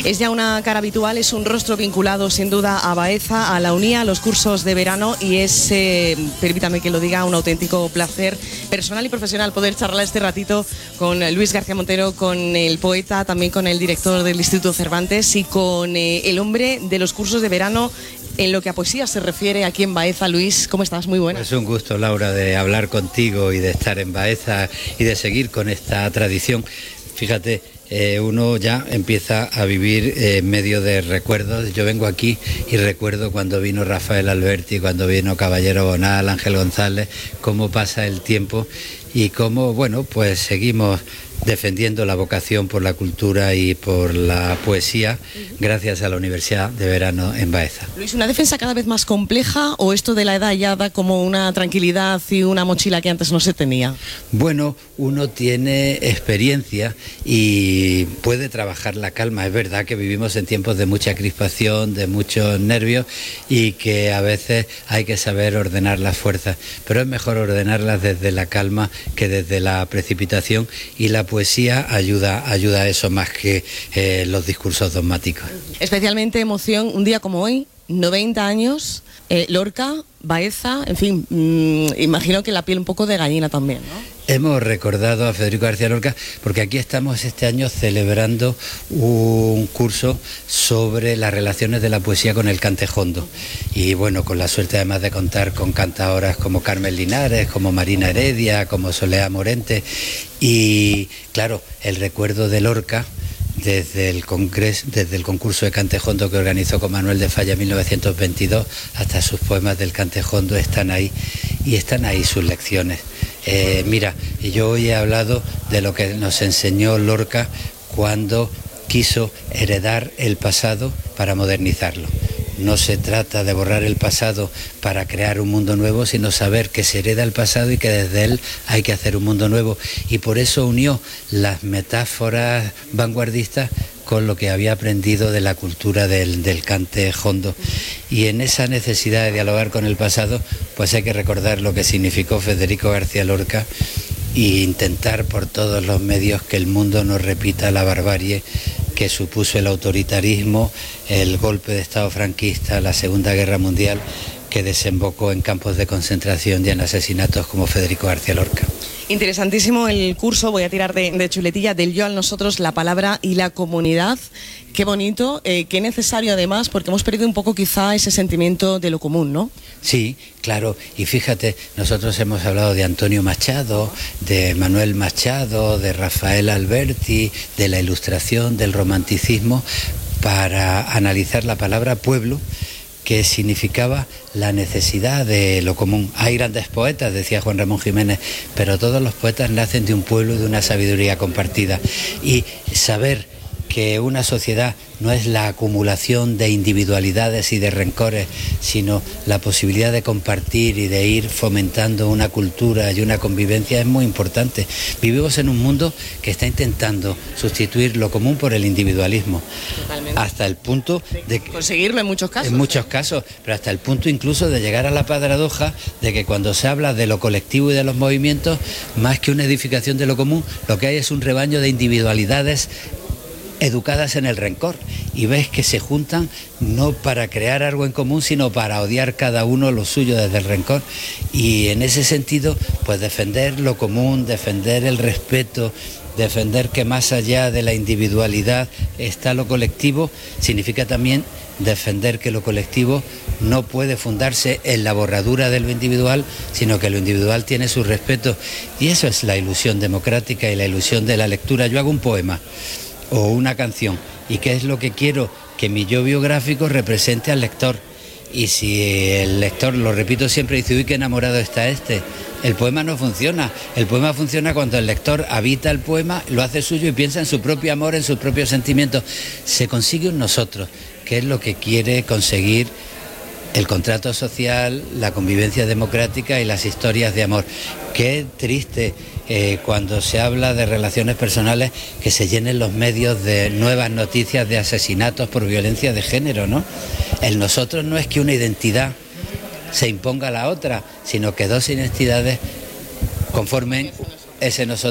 Es ya una cara habitual, es un rostro vinculado sin duda a Baeza, a la UNIA, a los cursos de verano, y es, permítame que lo diga, un auténtico placer personal y profesional poder charlar este ratito con Luis García Montero, con el poeta, también con el director del Instituto Cervantes y con el hombre de los cursos de verano en lo que a poesía se refiere aquí en Baeza. Luis, ¿cómo estás? Muy buenas. Es un gusto, Laura, de hablar contigo y de estar en Baeza y de seguir con esta tradición. Fíjate, uno ya empieza a vivir en medio de recuerdos. Yo vengo aquí y recuerdo cuando vino Rafael Alberti, cuando vino Caballero Bonal, Ángel González, cómo pasa el tiempo y cómo, bueno, pues seguimos defendiendo la vocación por la cultura y por la poesía gracias a la Universidad de Verano en Baeza. Luis, ¿una defensa cada vez más compleja o esto de la edad ya da como una tranquilidad y una mochila que antes no se tenía? Bueno, uno tiene experiencia y puede trabajar la calma. Es verdad que vivimos en tiempos de mucha crispación, de muchos nervios y que a veces hay que saber ordenar las fuerzas, pero es mejor ordenarlas desde la calma que desde la precipitación, y la poesía ayuda a eso más que los discursos dogmáticos. Especialmente emoción un día como hoy, 90 años, Lorca, Baeza, en fin, imagino que la piel un poco de gallina también, ¿no? Hemos recordado a Federico García Lorca porque aquí estamos este año celebrando un curso sobre las relaciones de la poesía con el cantejondo. Y bueno, con la suerte además de contar con cantaoras como Carmen Linares, como Marina Heredia, como Soledad Morente. Y claro, el recuerdo de Lorca desde el concurso de cantejondo que organizó con Manuel de Falla en 1922 hasta sus poemas del cantejondo están ahí, y están ahí sus lecciones. Mira, yo hoy he hablado de lo que nos enseñó Lorca cuando quiso heredar el pasado para modernizarlo. No se trata de borrar el pasado para crear un mundo nuevo, sino saber que se hereda el pasado y que desde él hay que hacer un mundo nuevo. Y por eso unió las metáforas vanguardistas con lo que había aprendido de la cultura del cantejondo. Y en esa necesidad de dialogar con el pasado, pues hay que recordar lo que significó Federico García Lorca e intentar por todos los medios que el mundo no repita la barbarie que supuso el autoritarismo, el golpe de Estado franquista, la Segunda Guerra Mundial, que desembocó en campos de concentración y en asesinatos como Federico García Lorca. Interesantísimo el curso, voy a tirar de chuletilla, del yo al nosotros, la palabra y la comunidad. Qué bonito, qué necesario además, porque hemos perdido un poco quizá ese sentimiento de lo común, ¿no? Sí, claro, y fíjate, nosotros hemos hablado de Antonio Machado, de Manuel Machado, de Rafael Alberti, de la Ilustración, del Romanticismo, para analizar la palabra pueblo, que significaba la necesidad de lo común. Hay grandes poetas, decía Juan Ramón Jiménez, pero todos los poetas nacen de un pueblo y de una sabiduría compartida. Y saber que una sociedad no es la acumulación de individualidades y de rencores, sino la posibilidad de compartir y de ir fomentando una cultura y una convivencia es muy importante. Vivimos en un mundo que está intentando sustituir lo común por el individualismo. Totalmente. Hasta el punto de conseguirlo en muchos casos. En muchos casos, pero hasta el punto incluso de llegar a la paradoja de que cuando se habla de lo colectivo y de los movimientos, más que una edificación de lo común, lo que hay es un rebaño de individualidades educadas en el rencor, y ves que se juntan no para crear algo en común, sino para odiar cada uno lo suyo desde el rencor. Y en ese sentido, pues defender lo común, defender el respeto, defender que más allá de la individualidad está lo colectivo, significa también defender que lo colectivo no puede fundarse en la borradura de lo individual, sino que lo individual tiene su respeto. Y eso es la ilusión democrática y la ilusión de la lectura. Yo hago un poema o una canción, y qué es lo que quiero, que mi yo biográfico represente al lector, y si el lector, lo repito siempre, dice uy, qué enamorado está este, el poema no funciona. El poema funciona cuando el lector habita el poema, lo hace suyo y piensa en su propio amor, en sus propios sentimientos. Se consigue un nosotros, que es lo que quiere conseguir el contrato social, la convivencia democrática y las historias de amor. Qué triste cuando se habla de relaciones personales que se llenen los medios de nuevas noticias de asesinatos por violencia de género, ¿no? El nosotros no es que una identidad se imponga a la otra, sino que dos identidades conformen ese nosotros.